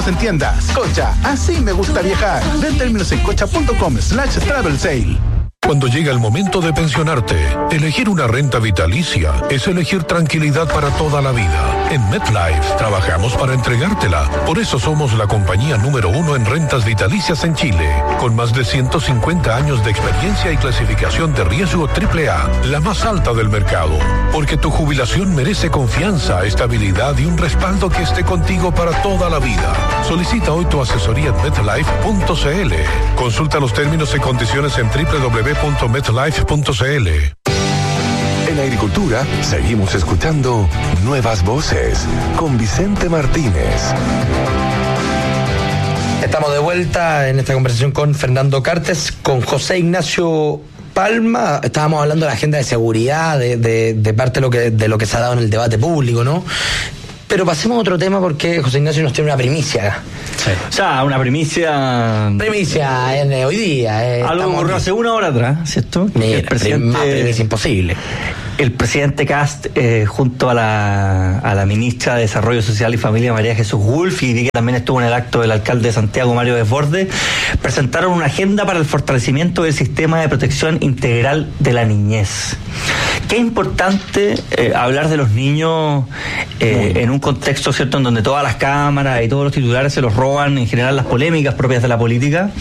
En tiendas. Cocha, así me gusta viajar. Ver términos en cocha.com/travel sale. Cuando llega el momento de pensionarte, elegir una renta vitalicia es elegir tranquilidad para toda la vida. En MetLife trabajamos para entregártela. Por eso somos la compañía número 1 en rentas vitalicias en Chile, con más de 150 años de experiencia y clasificación de riesgo AAA, la más alta del mercado. Porque tu jubilación merece confianza, estabilidad y un respaldo que esté contigo para toda la vida. Solicita hoy tu asesoría en MetLife.cl. Consulta los términos y condiciones en www.metlife.cl. En agricultura, seguimos escuchando Nuevas Voces con Vicente Martínez. Estamos de vuelta en esta conversación con Fernando Cartes, con José Ignacio Palma. Estábamos hablando de la agenda de seguridad, de parte de lo que se ha dado en el debate público, ¿no? Pero pasemos a otro tema porque José Ignacio nos tiene una primicia. Sí. O sea, una primicia hoy día. Algo ocurrió hace una hora atrás, ¿cierto? Mira, el presidente, más primicia imposible. El presidente Kast, junto a la ministra de Desarrollo Social y Familia, María Jesús Wolf, y que también estuvo en el acto del alcalde de Santiago, Mario Desbordes, presentaron una agenda para el fortalecimiento del sistema de protección integral de la niñez. Qué importante hablar de los niños en un contexto, ¿cierto?, en donde todas las cámaras y todos los titulares se los roban, en general, las polémicas propias de la política.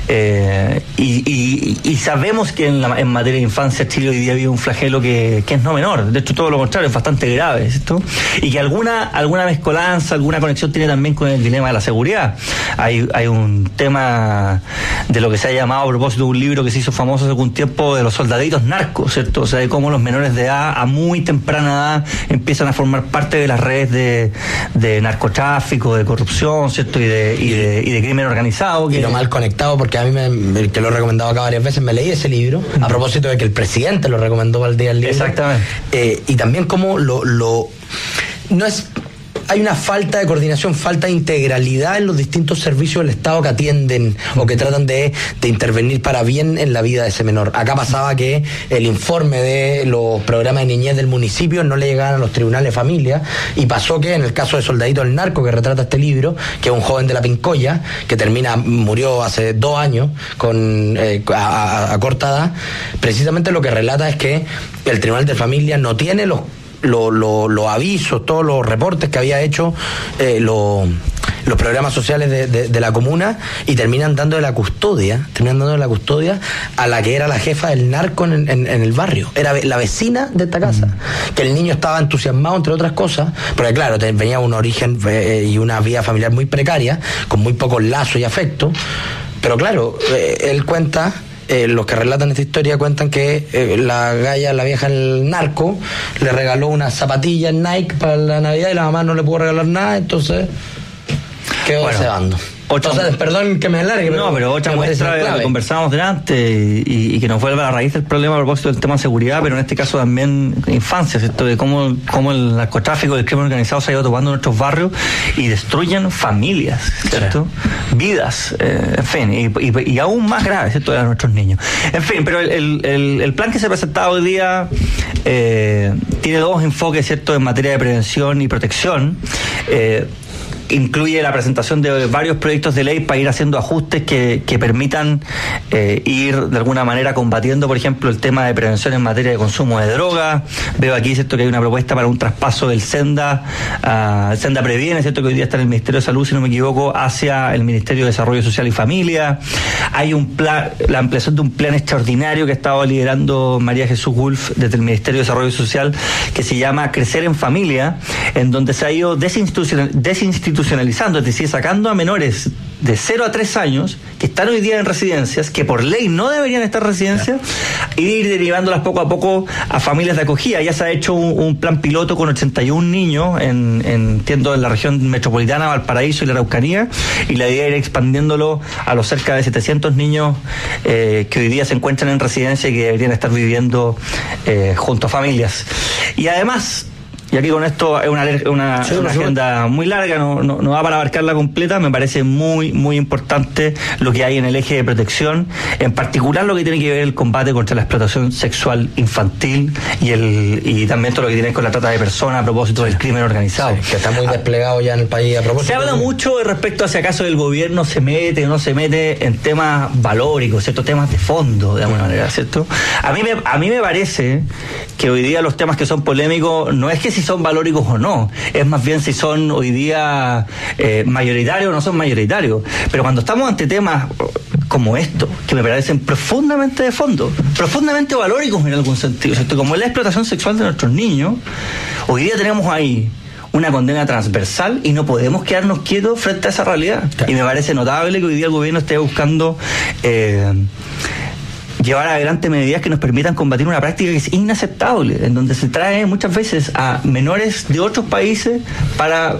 Y sabemos que en materia de infancia Chile hoy día vive un flagelo que es no menor, de hecho todo lo contrario, es bastante grave, ¿cierto? Y que alguna mezcolanza, alguna conexión tiene también con el dilema de la seguridad. Hay un tema de lo que se ha llamado, a propósito de un libro que se hizo famoso hace algún tiempo, de los soldaditos narcos, ¿cierto? O sea, de cómo los menores de edad, a muy temprana edad, empiezan a formar parte de las redes de narcotráfico, de corrupción, ¿cierto? Y de crimen organizado. Y lo mal conectado, porque a mí que lo he recomendado acá varias veces, me leí ese libro, a propósito de que el presidente lo recomendó para el día del libro. Exactamente. Y también como no es... Hay una falta de coordinación, falta de integralidad en los distintos servicios del Estado que atienden o que tratan de intervenir para bien en la vida de ese menor. Acá pasaba que el informe de los programas de niñez del municipio no le llegaban a los tribunales de familia, y pasó que en el caso de Soldadito del Narco, que retrata este libro, que es un joven de la Pincoya, que murió hace 2 años a corta edad, precisamente lo que relata es que el tribunal de familia no tiene los avisos, todos los reportes que había hecho los programas sociales de la comuna, y terminan dándole la custodia a la que era la jefa del narco en el barrio. Era la vecina de esta casa, que el niño estaba entusiasmado, entre otras cosas, porque claro, venía un origen y una vida familiar muy precaria, con muy pocos lazos y afectos, pero claro, él cuenta... los que relatan esta historia cuentan que la vieja del narco, le regaló unas zapatillas Nike para la Navidad y la mamá no le pudo regalar nada, entonces quedó cebando. Entonces, perdón que me alargue, pero otra muestra de lo que conversábamos delante y que nos vuelve a la raíz del problema a propósito del tema de seguridad, pero en este caso también infancia, ¿cierto? De cómo el narcotráfico y el crimen organizado se ha ido tomando en nuestros barrios y destruyen familias, ¿cierto? Sí. Vidas, en fin, y aún más grave, ¿cierto?, de nuestros niños. En fin, pero el plan que se presentaba hoy día tiene 2 enfoques, ¿cierto?, en materia de prevención y protección. Incluye la presentación de varios proyectos de ley para ir haciendo ajustes que permitan ir de alguna manera combatiendo, por ejemplo, el tema de prevención en materia de consumo de drogas. Veo aquí, ¿cierto?, que hay una propuesta para un traspaso del Senda Previene, ¿cierto?, que hoy día está en el Ministerio de Salud, si no me equivoco, hacia el Ministerio de Desarrollo Social y Familia. Hay un plan, la ampliación de un plan extraordinario que estaba liderando María Jesús Wolf desde el Ministerio de Desarrollo Social, que se llama Crecer en Familia, en donde se ha ido desinstitucionalizando, es decir, sacando a menores de 0 a 3 años que están hoy día en residencias, que por ley no deberían estar en residencias, y ir derivándolas poco a poco a familias de acogida. Ya se ha hecho un plan piloto con 81 niños entiendo, en la región metropolitana, Valparaíso y la Araucanía, y la idea es ir expandiéndolo a los cerca de 700 niños que hoy día se encuentran en residencia y que deberían estar viviendo junto a familias. Y además y aquí con esto es una agenda muy larga, no va para abarcarla completa. Me parece muy, muy importante lo que hay en el eje de protección, en particular lo que tiene que ver el combate contra la explotación sexual infantil y también todo lo que tiene con la trata de personas a propósito del crimen organizado. Sí, que está muy desplegado ya en el país a propósito. Se habla mucho respecto a si acaso el gobierno se mete o no se mete en temas valóricos, ¿cierto? Temas de fondo, de alguna manera, ¿cierto? A mí me parece que hoy día los temas que son polémicos no es que si son valóricos o no, es más bien si son hoy día mayoritarios o no son mayoritarios. Pero cuando estamos ante temas como esto, que me parecen profundamente de fondo, profundamente valóricos en algún sentido, ¿cierto? Como es la explotación sexual de nuestros niños, hoy día tenemos ahí una condena transversal y no podemos quedarnos quietos frente a esa realidad. Claro. Y me parece notable que hoy día el gobierno esté buscando llevar adelante medidas que nos permitan combatir una práctica que es inaceptable, en donde se trae muchas veces a menores de otros países para,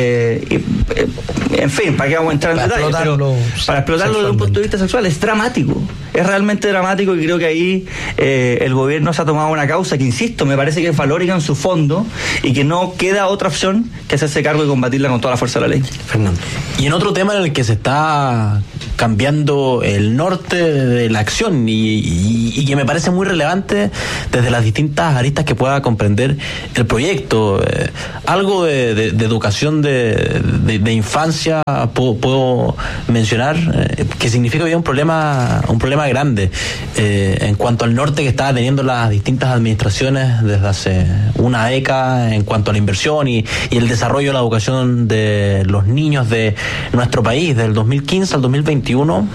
en fin, para que vamos a entrar en detalle, pero para explotarlo desde un punto de vista sexual. Es dramático, es realmente dramático, y creo que ahí el gobierno se ha tomado una causa que, insisto, me parece que es valórica en su fondo y que no queda otra opción que hacerse cargo y combatirla con toda la fuerza de la ley. Fernando. Y en otro tema en el que se está cambiando el norte de la acción y que me parece muy relevante desde las distintas aristas que pueda comprender el proyecto, algo de educación de infancia puedo mencionar, que significa que hay un problema grande en cuanto al norte que está teniendo las distintas administraciones desde hace una década en cuanto a la inversión y el desarrollo de la educación de los niños de nuestro país. Del 2015 al 2021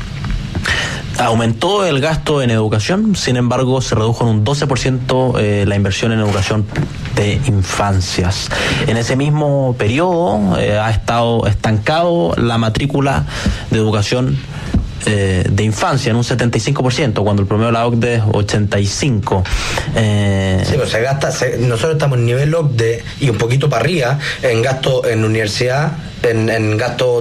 aumentó el gasto en educación, sin embargo se redujo en un 12% la inversión en educación de infancias. En ese mismo periodo ha estado estancado la matrícula de educación de infancia en un 75%, cuando el promedio de la OCDE es 85%. Sí, pues se gasta, nosotros estamos en nivel OCDE y un poquito para arriba en gasto en universidad, en gasto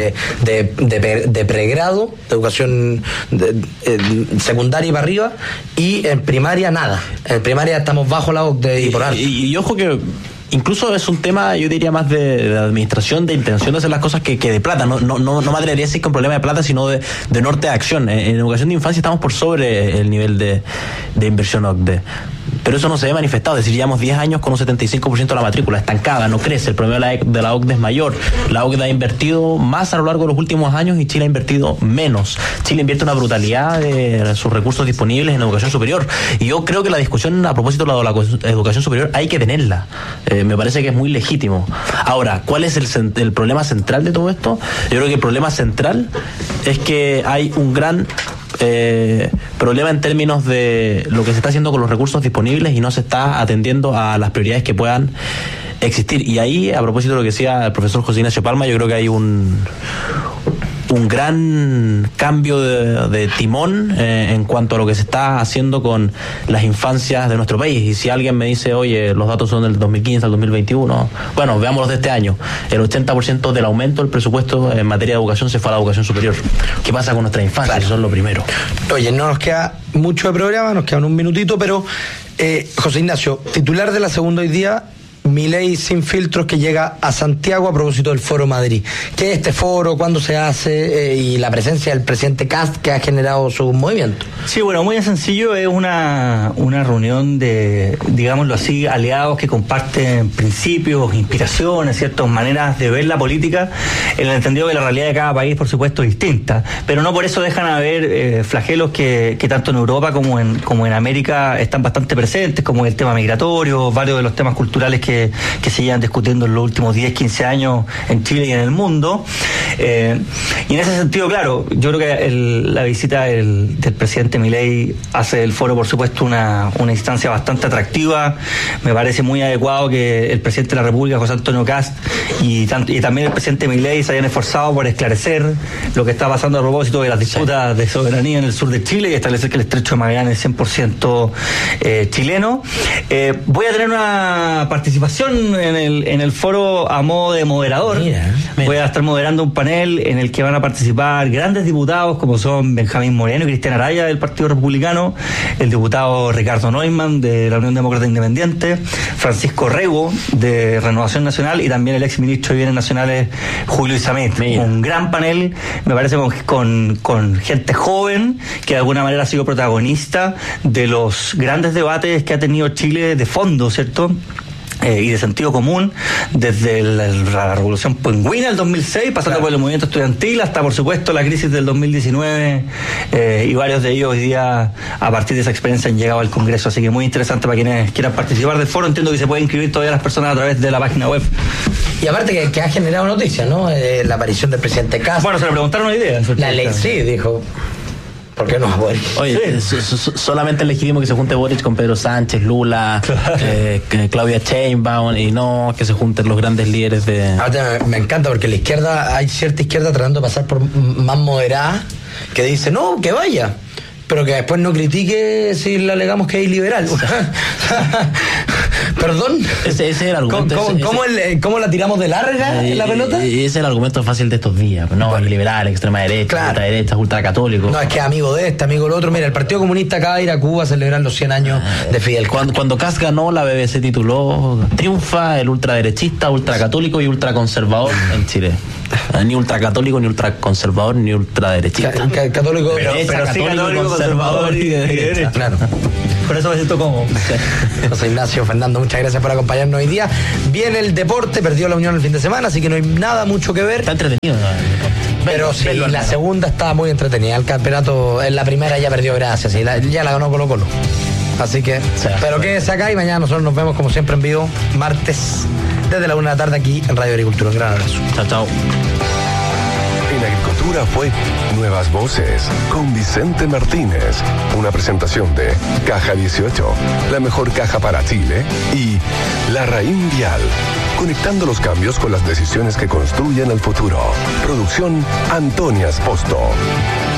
de pregrado, de educación secundaria y para arriba, y en primaria nada. En primaria estamos bajo la OCDE y por alto. Y ojo que incluso es un tema, yo diría, más de administración, de intención de hacer las cosas que de plata. No me atrevería a decir con problema de plata, sino de norte de acción. En educación de infancia estamos por sobre el nivel de inversión OCDE. Pero eso no se ve manifestado, es decir, llevamos 10 años con un 75% de la matrícula estancada, no crece, el promedio de la OCDE es mayor, la OCDE ha invertido más a lo largo de los últimos años y Chile ha invertido menos. Chile invierte una brutalidad de sus recursos disponibles en educación superior, y yo creo que la discusión a propósito de la educación superior hay que tenerla, me parece que es muy legítimo. Ahora, ¿cuál es el problema central de todo esto? Yo creo que el problema central es que hay un gran problema en términos de lo que se está haciendo con los recursos disponibles y no se está atendiendo a las prioridades que puedan existir. Y ahí, a propósito de lo que decía el profesor José Ignacio Palma, yo creo que hay un gran cambio de timón en cuanto a lo que se está haciendo con las infancias de nuestro país. Y si alguien me dice, oye, los datos son del 2015 al 2021, bueno, veámoslos de este año. El 80% del aumento del presupuesto en materia de educación se fue a la educación superior. ¿Qué pasa con nuestra infancia? Claro. Eso es lo primero. Oye, no nos queda mucho de programa, nos quedan un minutito, pero José Ignacio, titular de La Segunda hoy día, Milei sin filtros, que llega a Santiago a propósito del Foro Madrid. ¿Qué es este foro? ¿Cuándo se hace? Y la presencia del presidente Kast, que ha generado su movimiento. Sí, bueno, muy sencillo. Es una reunión de, digámoslo así, aliados que comparten principios, inspiraciones, ciertas maneras de ver la política, en el entendido que la realidad de cada país, por supuesto, es distinta, pero no por eso dejan de haber flagelos que tanto en Europa como en América están bastante presentes, como el tema migratorio, varios de los temas culturales que se llevan discutiendo en los últimos 10, 15 años en Chile y en el mundo. Y en ese sentido, claro, yo creo que la visita del presidente Milei hace del foro, por supuesto, una instancia bastante atractiva. Me parece muy adecuado que el presidente de la República, José Antonio Kast, y también el presidente Milei se hayan esforzado por esclarecer lo que está pasando a propósito de las disputas de soberanía en el sur de Chile y establecer que el estrecho de Magallanes es 100% chileno. Voy a tener una participación participación en el foro a modo de moderador. Mira. Voy a estar moderando un panel en el que van a participar grandes diputados como son Benjamín Moreno y Cristian Araya del Partido Republicano, el diputado Ricardo Neumann de la Unión Demócrata Independiente, Francisco Rego de Renovación Nacional y también el ex ministro de Bienes Nacionales Julio Izamet. Un gran panel, me parece, con gente joven que de alguna manera ha sido protagonista de los grandes debates que ha tenido Chile de fondo, ¿cierto? Y de sentido común, desde la Revolución Pingüina del 2006, pasando por el movimiento estudiantil hasta, por supuesto, la crisis del 2019, y varios de ellos hoy día, a partir de esa experiencia, han llegado al Congreso. Así que muy interesante para quienes quieran participar del foro. Entiendo que se pueden inscribir todavía las personas a través de la página web. Y aparte que ha generado noticias, ¿no? La aparición del presidente Castro. Bueno, se le preguntaron una idea. La ley, sí, dijo... ¿Por qué no, Boric? Oye, solamente es legítimo que se junte Boric con Pedro Sánchez, Lula, Claudia Sheinbaum, y no que se junten los grandes líderes de... Me encanta porque la izquierda, hay cierta izquierda tratando de pasar por más moderada, que dice, no, que vaya, pero que después no critique si le alegamos que es liberal. ¿Perdón? Ese es el argumento. ¿Cómo la tiramos de larga en la pelota? Ese es el argumento fácil de estos días. No, bueno, liberal, extrema derecha, ultraderecha, ultracatólico. No, es que amigo de este, amigo del otro. Mira, el Partido Comunista acaba de ir a Cuba a celebrar los 100 años de Fidel. Cuando Kast ganó, la BBC tituló "Triunfa el ultraderechista, ultracatólico y ultraconservador en Chile". Ni ultracatólico, ni ultraconservador, ni ultraderechista. Católico, pero sí católico, conservador y de derecha. Claro. Por eso me siento cómodo. José Ignacio, Fernando, muchas gracias por acompañarnos hoy día. Viene el deporte, perdió la Unión el fin de semana, así que no hay nada mucho que ver. Está entretenido, ¿no? Pero sí, la segunda estaba muy entretenida. El campeonato, en la primera ya perdió gracias, y ya la ganó Colo-Colo. Así que, pero quédese acá y mañana nosotros nos vemos como siempre en vivo, martes, desde la 1 de la tarde aquí en Radio Agricultura. Un gran abrazo. Chao, chao. En Agricultura fue Nuevas Voces con Vicente Martínez. Una presentación de Caja 18, la mejor caja para Chile, y La Raín Vial, conectando los cambios con las decisiones que construyen el futuro. Producción Antonia Esposto.